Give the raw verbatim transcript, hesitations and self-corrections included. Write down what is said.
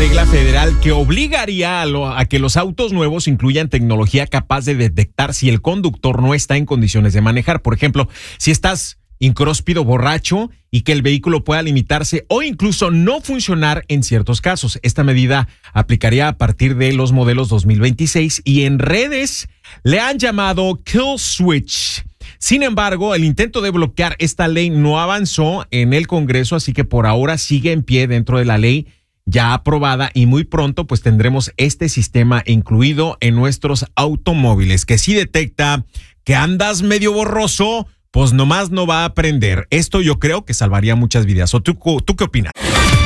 regla federal que obligaría a, lo, a que los autos nuevos incluyan tecnología capaz de detectar si el conductor no está en condiciones de manejar. Por ejemplo, si estás incróspido, borracho, y que el vehículo pueda limitarse o incluso no funcionar en ciertos casos. Esta medida aplicaría a partir de los modelos dos mil veintiséis y en redes le han llamado Kill Switch. Sin embargo, el intento de bloquear esta ley no avanzó en el Congreso, así que por ahora sigue en pie dentro de la ley ya aprobada y muy pronto pues tendremos este sistema incluido en nuestros automóviles que si detecta que andas medio borroso, pues nomás no va a aprender. Esto yo creo que salvaría muchas vidas. ¿O tú, tú qué opinas?